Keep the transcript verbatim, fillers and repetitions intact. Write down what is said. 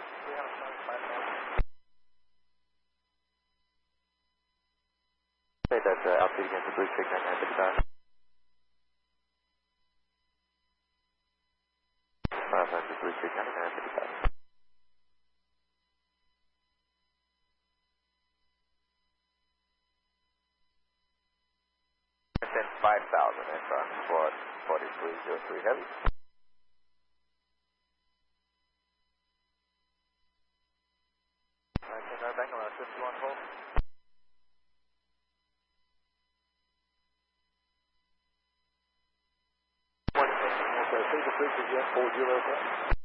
Say that uh, altitude again for three six nine nine fifty-five. five hundred three six nine nine fifty-five. Ten five thousand and transport forty-three zero three heavy. nineteen nine Bangalore, fifty-one hold. One, okay, see the frequency again, four zero.